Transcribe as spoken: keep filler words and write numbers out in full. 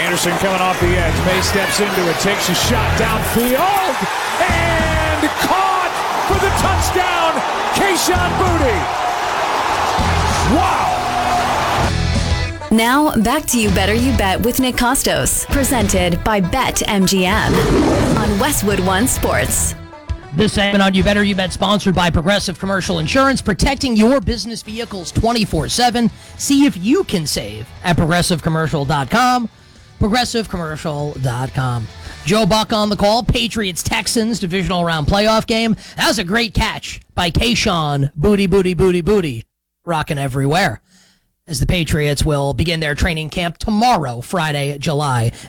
Anderson coming off the edge. May steps into it, takes a shot downfield, and caught for the touchdown, Kayshon Boutte. Wow. Now, back to You Better You Bet with Nick Costos, presented by BetMGM on Westwood One Sports. This segment on You Better You Bet, sponsored by Progressive Commercial Insurance, protecting your business vehicles twenty-four seven. See if you can save at progressive commercial dot com. progressive commercial dot com. Joe Buck on the call. Patriots-Texans divisional round playoff game. That was a great catch by Kayshon Boutte, Boutte, Boutte, Boutte. Rocking everywhere. As the Patriots will begin their training camp tomorrow, Friday, July